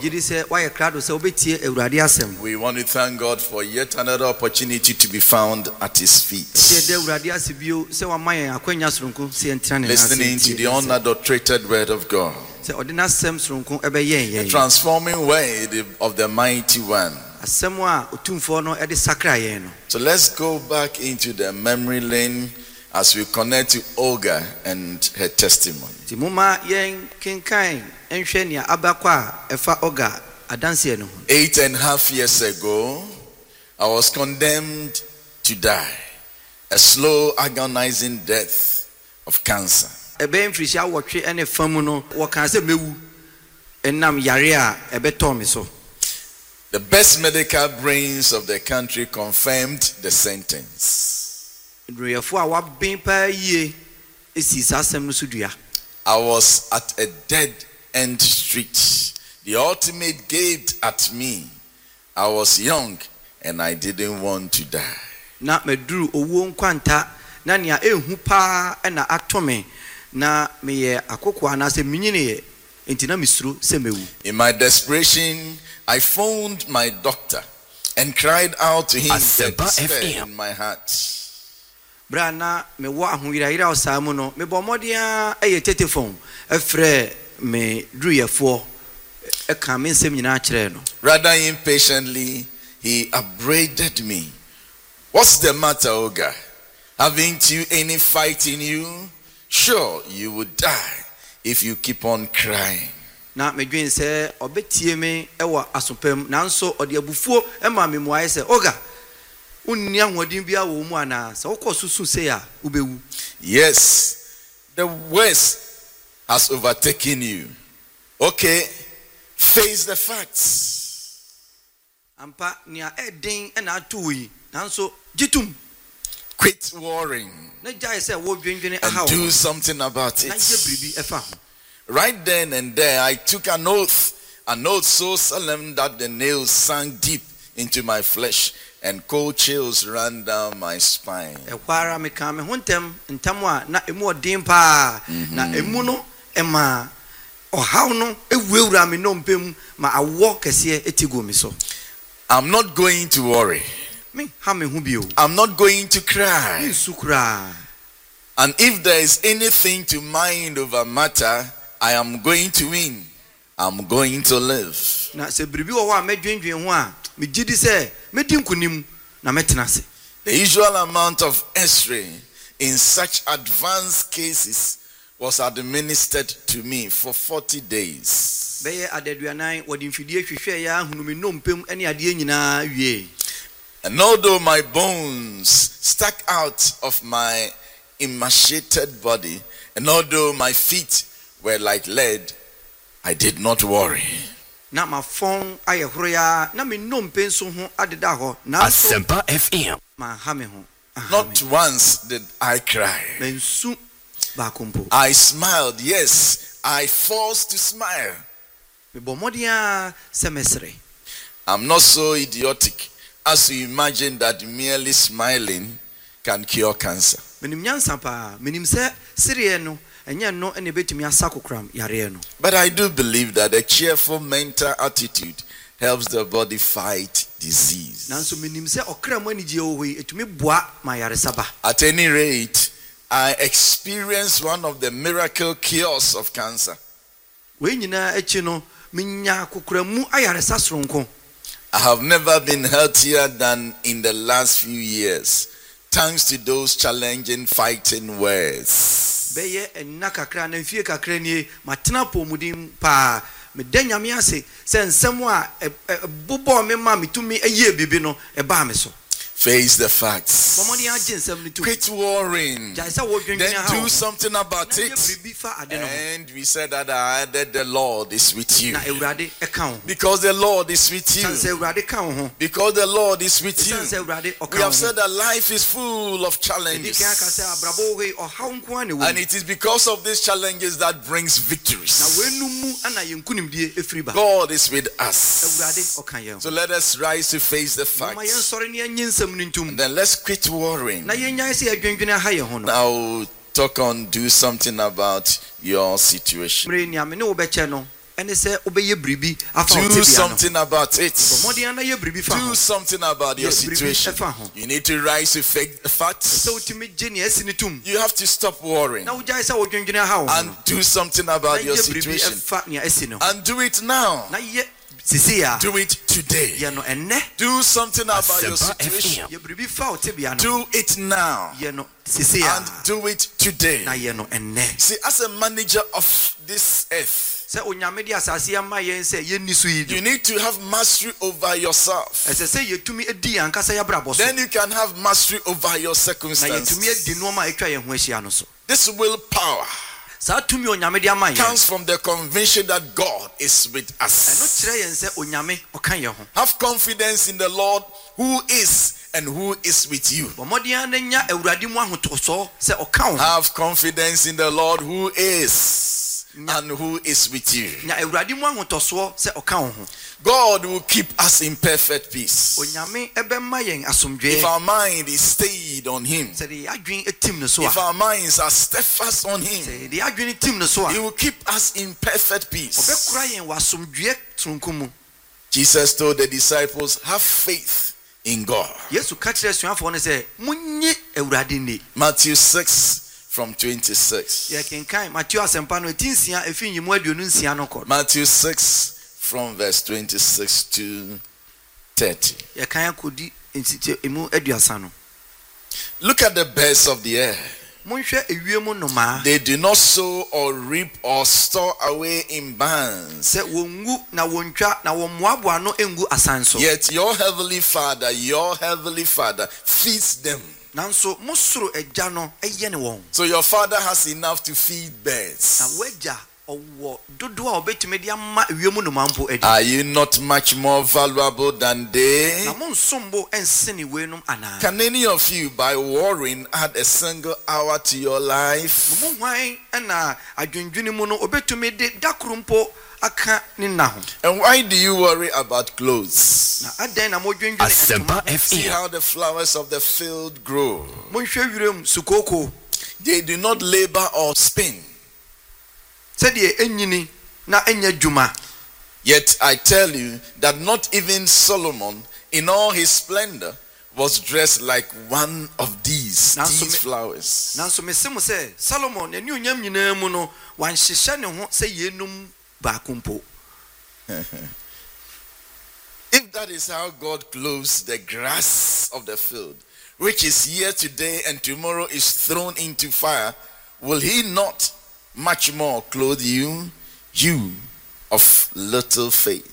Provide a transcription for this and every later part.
We want to thank God for yet another opportunity to be found at His feet. Listening to the unadulterated word of God. The transforming word of the mighty one. So let's go back into the memory lane as we connect to Olga and her testimony. 8.5 years ago, I was condemned to die, a slow, agonizing death of cancer. The best medical brains of the country confirmed the sentence. I was at a dead-end street. The ultimate gate at me. I was young and I didn't want to die. In my desperation, I phoned my doctor and cried out to him the despair in my heart. Rather impatiently, he upbraided me. What's the matter, Olga? Haven't you any fight in you? Sure, you would die if you keep on crying. Na me dwen se obetie me ewo asopam nanso ode abufuo ema me muaye se Oga unni ahwodin bia wo mu ana se wokosusu se ya ubewu. Yes, the worst has overtaken you. Okay, face the facts. Ampa nia eden na atuyi nanso jitum. Quit worrying and do something about it. Right then and there, I took an oath so solemn that the nails sank deep into my flesh and cold chills ran down my spine. I'm not going to worry. I'm not going to cry. And if there is anything to mind over matter, I am going to win. I'm going to live. The usual amount of X-ray in such advanced cases was administered to me for 40 days. And although my bones stuck out of my emaciated body, and although my feet were like lead, I did not worry. Asempa FM. Not once did I cry. I smiled. Yes, I forced to smile. I'm not so idiotic as to imagine that merely smiling can cure cancer. But I do believe that a cheerful mental attitude helps the body fight disease. At any rate, I experienced one of the miracle cures of cancer. I have never been healthier than in the last few years, thanks to those challenging fighting words. Face the facts. Quit worrying. Then do something about it. And we said that the Lord is with you. Because the Lord is with you. Because the Lord is with you. We have said that life is full of challenges. And it is because of these challenges that brings victories. God is with us. So let us rise to face the facts. And then let's quit worrying. Now talk on, do something about your situation. Do something about it. Do something about your situation. You need to rise to facts. You have to stop worrying and do something about your situation. And do it now. Do it today. Do something about your situation. Do it now. And do it today. See, as a manager of this earth, you need to have mastery over yourself. Then you can have mastery over your circumstances. This willpower comes from the conviction that God is with us. Have confidence in the Lord who is and who is with you. Have confidence in the Lord who is and who is with you. God will keep us in perfect peace if our mind is stayed on Him. If our minds are steadfast on Him, He will keep us in perfect peace. Jesus told the disciples, have faith in God. Matthew 6 from 26. Matthew 6 from verse 26 to 30. Look at the birds of the air. They do not sow or reap or store away in barns. Yet your heavenly Father feeds them. So your Father has enough to feed birds. Are you not much more valuable than they? Can any of you, by worrying, add a single hour to your life? And why do you worry about clothes? See how the flowers of the field grow. They do not labor or spin. Yet I tell you that not even Solomon in all his splendor was dressed like one of these flowers. If that is how God clothes the grass of the field, which is here today and tomorrow is thrown into fire, will He not much more clothe you, you of little faith?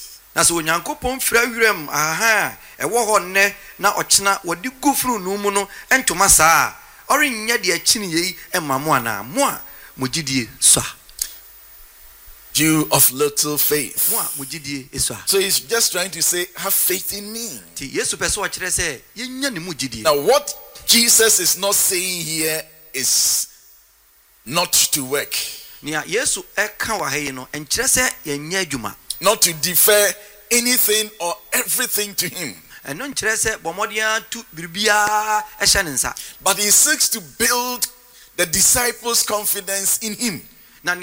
You of little faith. So he's just trying to say, have faith in me. Now what Jesus is not saying here is not to work. Not to defer anything or everything to Him. But He seeks to build the disciples' confidence in Him. That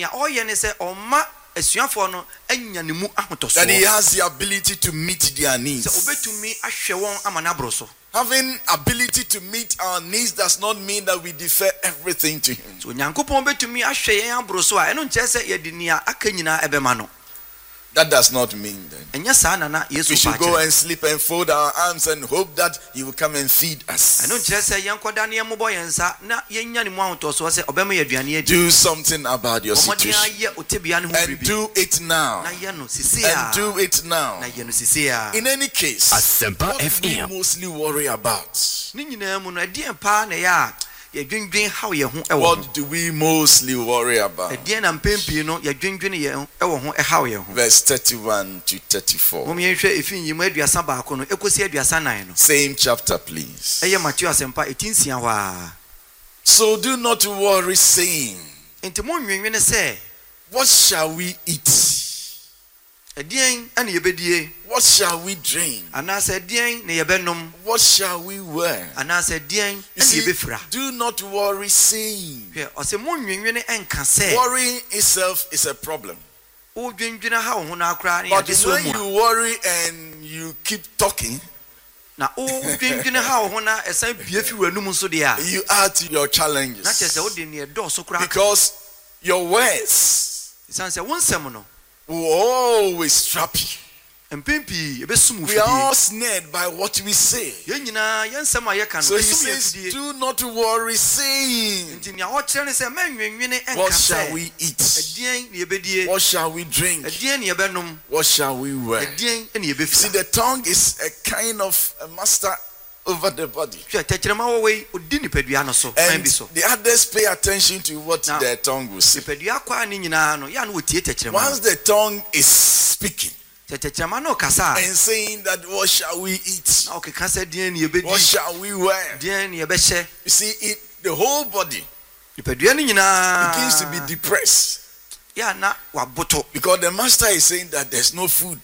He has the ability to meet their needs. Having ability to meet our needs does not mean that we defer everything to Him. That does not mean that we should go and sleep and fold our arms and hope that He will come and feed us. Do something about your situation and do it now. And do it now. In any case, what do we mostly worry about? What do we mostly worry about? Verse 31 to 34. Same chapter, please. So do not worry, saying, what shall we eat? What shall we drink? What shall we wear? You see, do not worry, saying. Worrying itself is a problem. But when you worry and you keep talking, na you add to your challenges. Because your words will always trap you. We are all snared by what we say. So he says, do not worry, saying, what shall we eat? What shall we drink? What shall we wear? See, the tongue is a kind of a master over the body. And the others pay attention to what the tongue will say. Once the tongue is speaking and saying that what shall we eat? What shall we wear? You see, the whole body begins to be depressed. Because the master is saying that there's no food.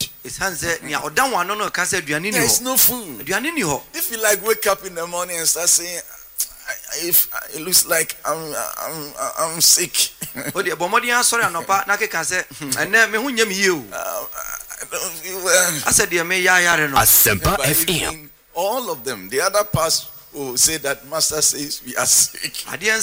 There's no food. If you like wake up in the morning and start saying, if it looks like I'm sick. Asempa FM. All of them, the other parts will say that master says we are sick.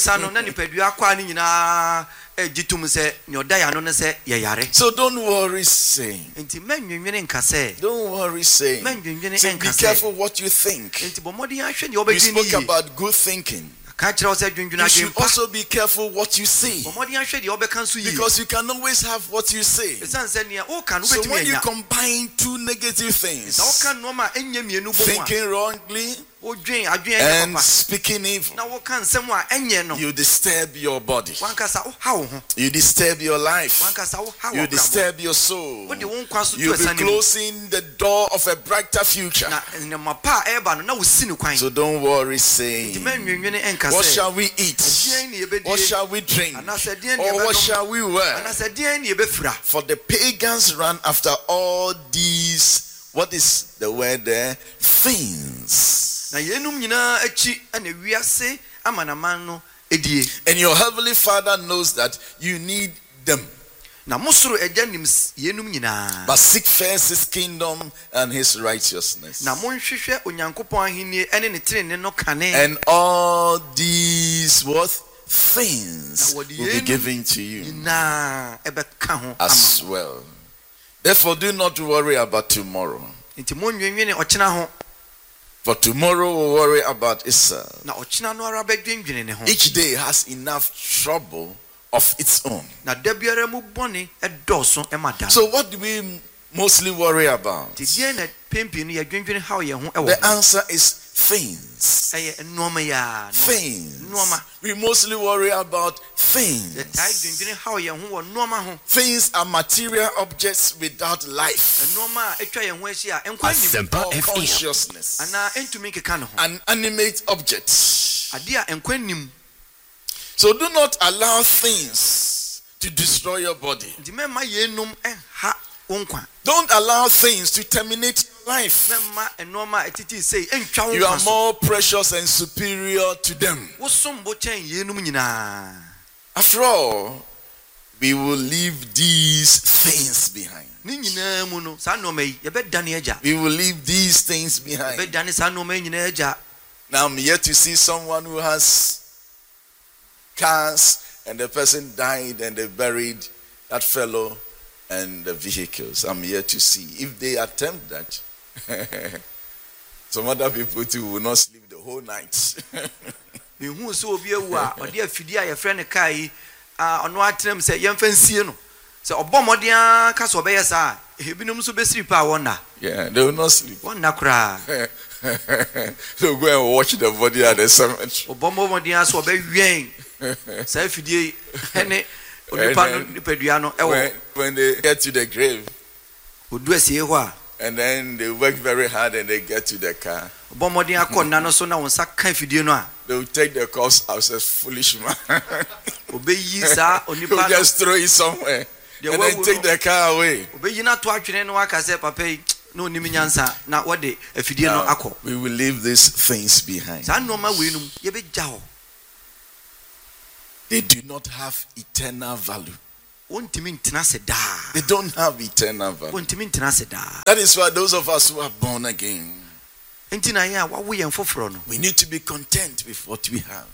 So don't worry saying. Don't worry saying. So be careful what you think. We spoke about good thinking. You should also be careful what you say. Because you can always have what you say. So when you combine two negative things, thinking wrongly and speaking evil, you disturb your body, you disturb your life, you disturb your soul, you'll be closing the door of a brighter future. So don't worry saying, what shall we eat? What shall we drink? Or what shall we wear? For the pagans run after all these, what is the word there? Things. And your heavenly Father knows that you need them. But seek first his kingdom and his righteousness, and all these what things will be given to you as well. Therefore, do not worry about tomorrow, for tomorrow will worry about itself. Each day has enough trouble of its own. So what do we mostly worry about? The answer is things. Things. We mostly worry about things. Things are material objects without life Asempa or FM. consciousness. An animate object. So do not allow things to destroy your body. Don't allow things to terminate your life. You are more precious and superior to them. After all, we will leave these things behind. We will leave these things behind. Now I'm yet to see someone who has cars and the person died and they buried that fellow and the vehicles. I'm here to see. If they attempt that, some other people too will not sleep the whole night. Yeah, they will not sleep. They'll go and watch the body at the cemetery. When they get to the grave, and then they work very hard and they get to the car, they will take the corpse out as foolish man. They'll just throw it somewhere and then take the car away. Now, we will leave these things behind. They do not have eternal value. They don't have eternal value. That is why those of us who are born again, we need to be content with what we have.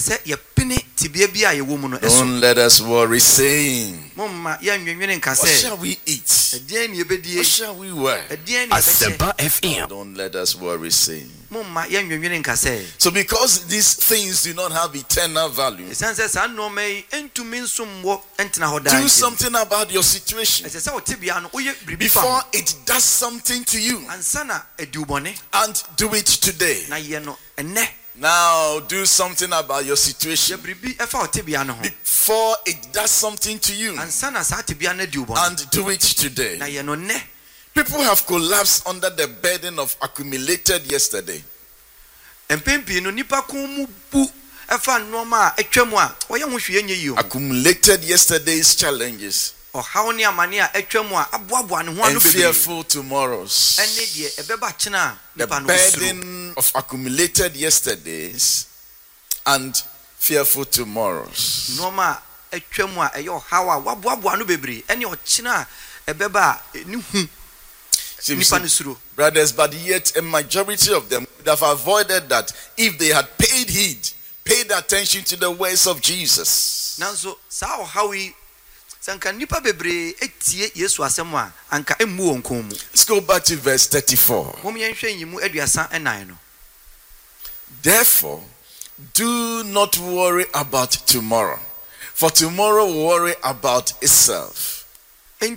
Don't let us worry saying, what shall we eat? What shall we wear? Asempa FM. Don't let us worry saying. So because these things do not have eternal value, do something about your situation before it does something to you, and do it today. Now do something about your situation before it does something to you, and do it today. People have collapsed under the burden of accumulated yesterday. Accumulated yesterday's challenges and fearful tomorrows. The burden of accumulated yesterdays and fearful tomorrows. Brothers, but yet a majority of them would have avoided that if they had paid attention to the words of Jesus. Let's go back to verse 34. Therefore, do not worry about tomorrow, for tomorrow will worry about itself. Why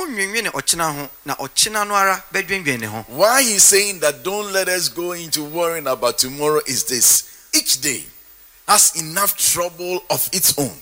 he's saying that don't let us go into worrying about tomorrow is this: each day has enough trouble of its own.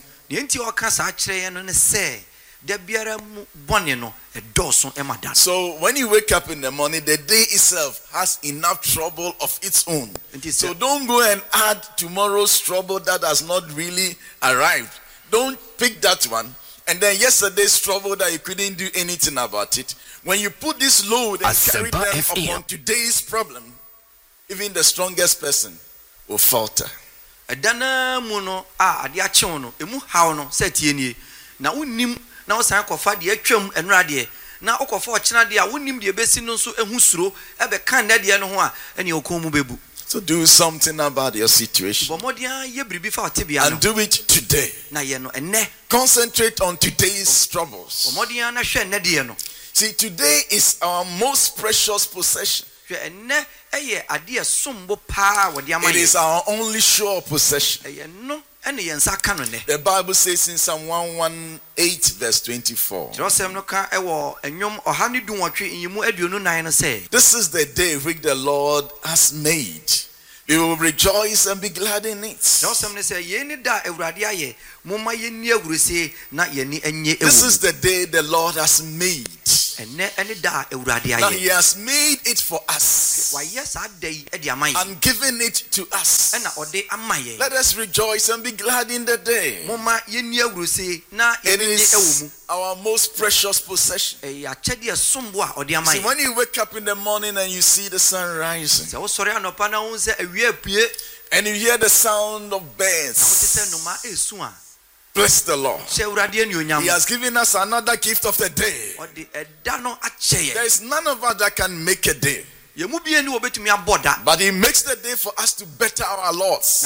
So when you wake up in the morning, the day itself has enough trouble of its own. So don't go and add tomorrow's trouble that has not really arrived. Don't pick that one. And then yesterday's trouble that you couldn't do anything about it. When you put this load and carry them upon today's problem, even the strongest person will falter. So do something about your situation and do it today. Concentrate on today's troubles. See, today is our most precious possession. It is our only sure possession. The Bible says in Psalm 118 verse 24, this is the day which the Lord has made. We will rejoice and be glad in it. This is the day the Lord has made. Now he has made it for us and given it to us. Let us rejoice and be glad in the day. It is our most precious possession. See, when you wake up in the morning and you see the sun rising and you hear the sound of birds, bless the Lord. He has given us another gift of the day. There is none of us that can make a day, but he makes the day for us to better our lots.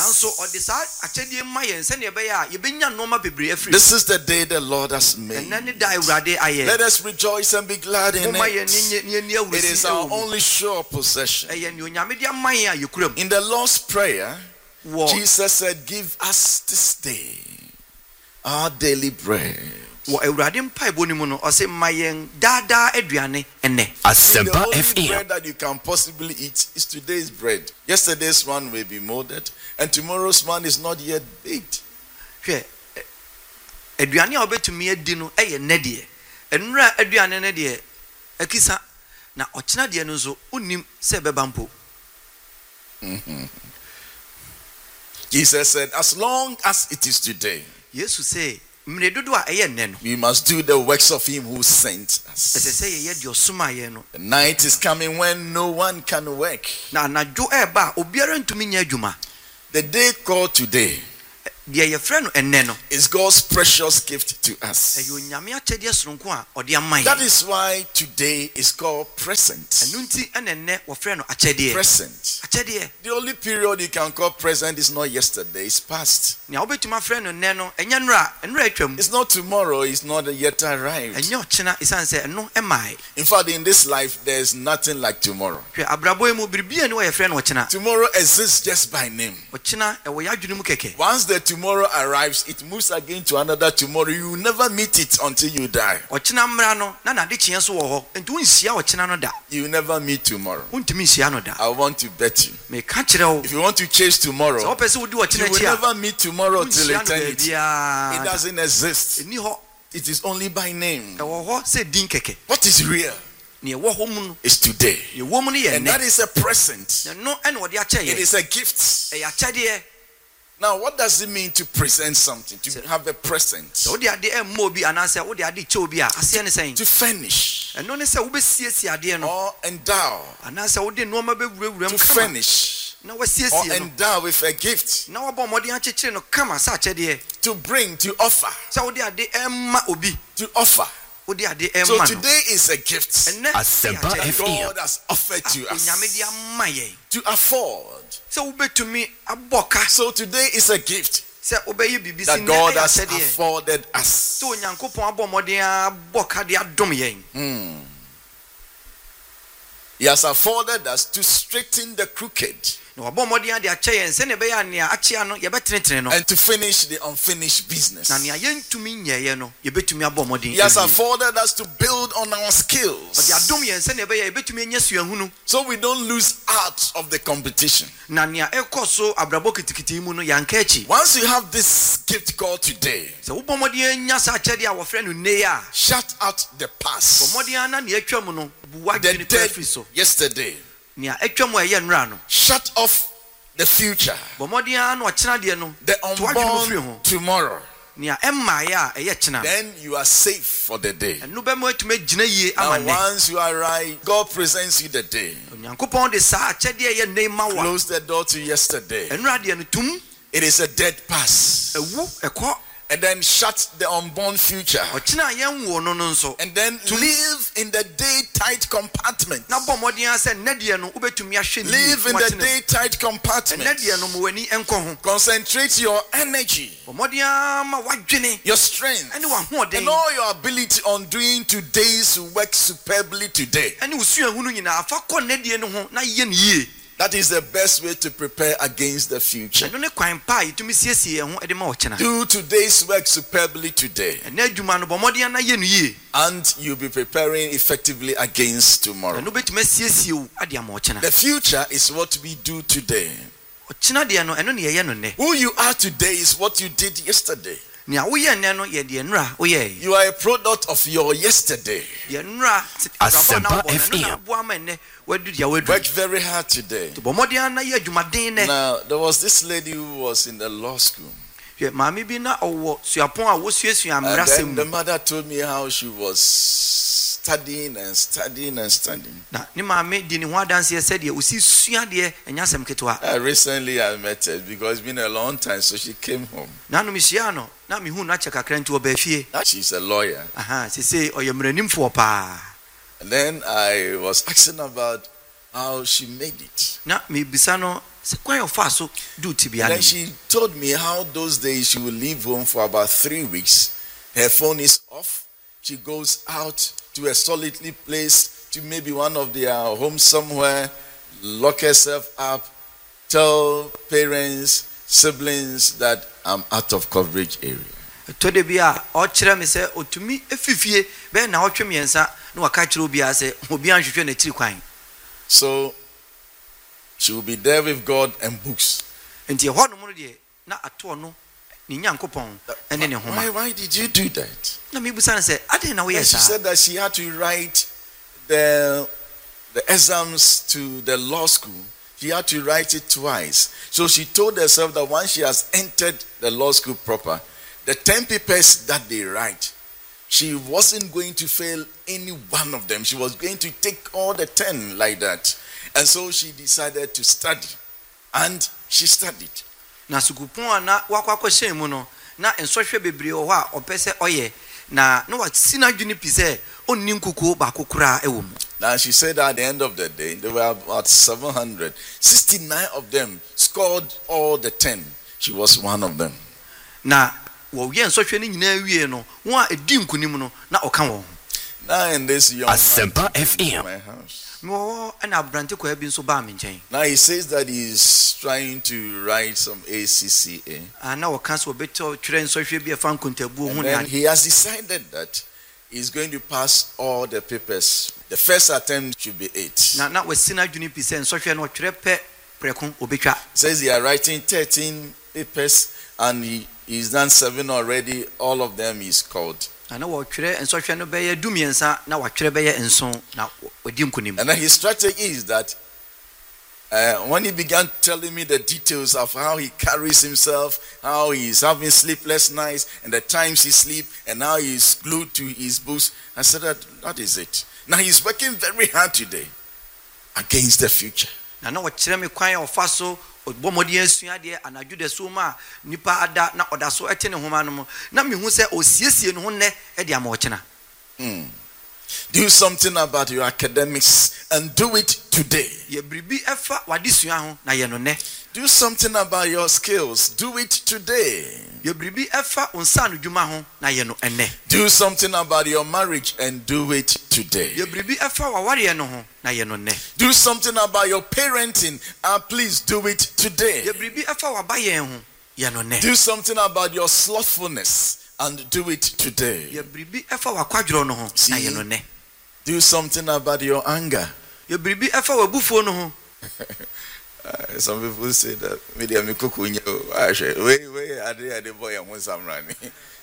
This is the day the Lord has made. Let us rejoice and be glad in it. It is our only sure possession. In the Lord's Prayer, Jesus said, give us this day our daily bread. The only bread that you can possibly eat is today's bread. Yesterday's one may be molded, and tomorrow's one is not yet baked. Jesus said, as long as it is today, we must do the works of him who sent us. The night is coming when no one can work. The day called today dia ye frɛ no enne no is God's precious gift to us. ayo nyame akyɛde sononko a ɔde ama That yɛ is why today is called present. ɛno nti enne wɔfrɛ no akyɛdeɛ Present. akyɛdeɛ The only period you can call present is not yesterday, it's past. nea wobɛtumi afrɛ no nnɛ no ɛnyɛ nnura atwam It's not tomorrow, it's not yet arrived. ɛnyɛ ɔkyena ɛsiane sɛ ɛno ɛmae In fact, in this life, there's nothing like tomorrow. hwɛ abrabɔ yi mu biribia ne wɔyɛfrɛ no ɔkyena Tomorrow exists just by name. ɔkyena ɛwɔ yɛ adwene mu kɛkɛ Once the tomorrow arrives, it moves again to another tomorrow. You will never meet it until you die. ɔkyena mmra no na nade kyeɛ so wɔ hɔ nti wonhyia ɔkyena no da You will never meet tomorrow. wontumi nhyia no da I want to bet you. meka kyerɛ wo If you want to chase sɛ tomorrow, wopɛ sɛ wodi you ɔkyena will akyi a never meet tomorrow till wonhyia no eternity. It baabiaa doesn't exist. ɛni hɔ It is only by name. ɛwɔ hɔ sɛ din kɛkɛ What is real nea ɛwɔ hɔ mu no is today. nea ɛwɔ mu no yɛ And that nnɛ is a present. ɛno ɛne wɔde akyɛ It yɛ is a gift. ɛyɛ akyɛdeɛ Now, what does it mean to present something? To have a present? sɛ wode ade ɛmma obi anaasɛ wode ade kyɛ obi a aseɛ ne sɛn To furnish ɛno ne sɛ wobɛsiesie adeɛ no or endow. anaasɛ wode nnoɔma bɛwurawura To mu kama furnish na or wasiesie no endow with a gift. na wabɔ mmɔden akyekyere no kama sɛ akyɛdeɛ To bring, to offer. sɛ wode ade ɛmma obi To offer. wode ade So ɛmma no today is a gift ɛnɛ Asempa ɛyɛ akyɛdeɛ. God has offered to onyame us de ama yɛn to afford. sɛ wobɛtumi abɔ ka So today is a gift sɛ wobɛyɛ biribi that si God nnɛ ɛyɛ has akyɛdeɛ afforded us. sɛ onyankopɔn abɔ mmɔden abɔ ka de adom yɛn He has afforded us to straighten the crooked na wabɔ mmɔden ade akyɛ yɛn sɛnea ɛbɛyɛ a nea akyea no yɛbɛtenetene no and to finish the unfinished business. na nea yɛntumi nyɛeɛ no yɛbɛtumi abɔ mmɔden He has awie. afforded us to build on our ɔde skills adom yɛn sɛnea ɛbɛyɛ a yɛbɛtumi anya suahunu so we don't lose out of the competition. na nea ɛkɔ so abrabɔ kitikiti yi mu no yɛanka akyi Once you have this gift called today, sɛ wobɔ mmɔden anya saa akyɛdeɛ a wɔfrɛ no nnɛ yi a shut out the bɔ past, mmɔden a na nea atwa mu no bu the w'adwene kora dead firi so yesterday, nea atwa mu a ɛyɛ nnora no shut off the future, bɔ mmɔden a na ɔkyena deɛ no the to w'adwene mu firi ho unborn tomorrow. nea ɛmmaeɛ a ɛyɛ kyena no Then you are safe for the day. ɛno bɛma atumi agyina yie Now, ama nnɛ once you are right, God presents you the day. onyankopɔn de saa akyɛdeɛ a ɛyɛ nnɛ yi ma wo a Close the door to yesterday. ɛnnora deɛ no tum It is a dead past. ɛwu ɛkɔ And then shut the unborn future. ɔkyena a yɛnwo no no nso And then live in the day tight compartment. na bɔ mmɔden a sɛ nnɛ deɛ no wobɛtumi ahwɛ ne yie Live in na the woatena mu. day tight ɛnnɛ compartment. deɛ no ma w'ani ɛnkɔ ho Concentrate your energy, bɔ mmɔden a ma w'adwene your strength, ɛne w'ahoɔden and all your ability on doing today's work superbly today. ɛne wo suahunu nyinaa fa kɔ nnɛ deɛ no ho na yɛ no yie That is the best way to prepare against the future. ɛno ne kwan pa a yɛtumi siesie yɛn ho de ma ɔkyena Do today's work superbly today, ɛnɛ adwuma no bɔ mmɔden a na yɛ no yie and you'll be preparing effectively against tomorrow. ɛno bɛtumi asiesie wo ade ama ɔkyena The future is what we do today. ɔkyena deɛ no ɛno ne yɛyɛ no nnɛ Who you are today is what you did yesterday. nea woyɛ nnɛ no yɛ deɛ nnora woyɛe You are a product of your yesterday. deɛ nnora Asempa FM. aboa ma nnɛ wadu deɛ wadu Work very hard today. nti bɔ mmɔden a na yɛ adwumaden nnɛ Now, there was this lady who was in the law school. hwɛ maame bi na ɔwɔ suapɔn a wɔsuasua And mmerasɛm then the mu mother told me how she was studying and studying and studying. na ne maame di ne ho adanseɛ sɛdeɛ ɔsi sua deɛ ɛnyɛ asɛm ketewa Recently, I met her because it's been a long time, so she came home. nanom hyia no na mehu no akyɛ kakra nti ɔbaa fie Now, she's a lawyer. aha sesei ɔyɛ mmaranimfoɔ paa And then I was asking about how she made it. na mebisa no sɛ kwan yɛ ɔfaa so du tibea Then no she told me how those days she would leave home for about 3 weeks. Her phone is off. She goes out to a solitary place, to maybe one of their homes somewhere, lock herself up, tell parents, siblings that I'm out of coverage area. ɛtɔ da bi a ɔkyerɛ me sɛ ɔtumi afifie bɛyɛ na ɔtwe mmiɛnsa na waka kyerɛ obiara sɛ obiara nhwehwɛ n'akyiri kwan So she will be there with God and books. nti ɛhɔ nom no deɛ na atoɔ no ne nyankopɔn ɛne ne homa Why did you do that? na mebusa no sɛ adɛn na woyɛ And she saa said that she had to write the exams to the law school. She had to write it twice. So she told herself that once she has entered the law school proper, the 10 papers that they write, she wasn't going to fail any one of them. She was going to take all the 10 like that. And so she decided to study. And she studied. na sukupon na wakwa hyen mu no na ensohwe bebre wo ha opese oye na no wasi na dwuni pise onni nkukuo ba kokura ewo mu. Now she said at the end of the day there were about 769 of them scored all the 10. She was one of them. Na wo ye ensohwe ni nyina wie no wo a edi nkunim no na oka wo. Now in this young Asempa FM. my house. No na abrante kwa bi nso ba me nchen. Now he says that he's trying to write some ACCA. Na wo kan so beto twere ensohwe bi e fa nkontabu hu And ne. then he has decided that he's going to pass all the papers. The first attempt should be 8. Na wasi na dwuni pise ensohwe no twere pe preko obetwa. Says he are writing 13 papers and he's done 7 already. All of them is called. Na wo twere ensohwe no be ye dumiensa na wa twere be ye enson na wadi nkunim. And then his strategy is that when he began telling me the details of how he carries himself, how he's having sleepless nights and the times he sleep and how he's glued to his books, I said that is it. Now he's working very hard today against the future. Na wo kyerɛ me kwan ofa so obomodi asua de anadwo de so ma nipa ada na odaso ete ne homa no mo na me hu sɛ osiesie no ho nne e de ama okyena. Do something about your academics and do it today. Ye bribi efa wadesua ho na ye no nne. Do something about your skills. Do it today. Ye bribi efa onsa no dwuma ho na ye no enne. Do something about your marriage and do it today. Ye bribi efa waware no ho na ye no nne. Do something about your parenting and please do it today. Ye bribi efa wabaye ho ye no nne. Do something about your slothfulness and do it today. Ye bribi efa wakwadworo no ho na ye no nne. Do something about your anger. Ye bribi efa wabufuo no ho. Some people say that media me kukunyo we are the boy and samrani.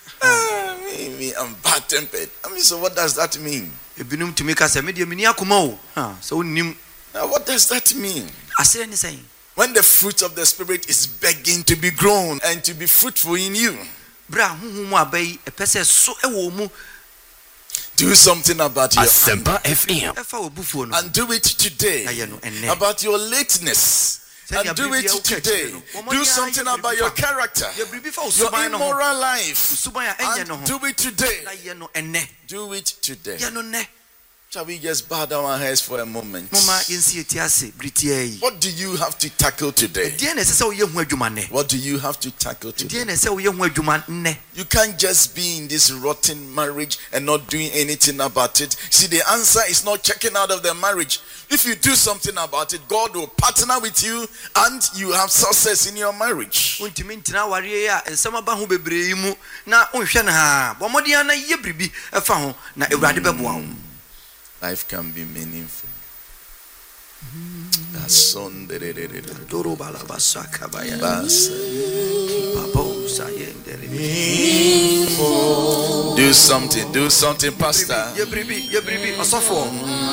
Me I'm bad tempered. I mean, so what does that mean? Ebinum tumi ka se me de mini akoma o. So unnim. Now what does that mean? Asere ni saying. When the fruit of the spirit is begging to be grown and to be fruitful in you. Bra huhu mu abai epese so ewo mu. Do something about your Asempa FM. Efa obufuo no. and do it today. About your lateness and do it today. Do something about your character, your immoral life, and do it today. Do it today. Shall we just bow down our heads for a moment? What do you have to tackle today? What do you have to tackle today? You can't just be in this rotten marriage and not doing anything about it. See, the answer is not checking out of the marriage. If you do something about it, God will partner with you and you have success in your marriage. Life can be meaningful. Do something, Pastor.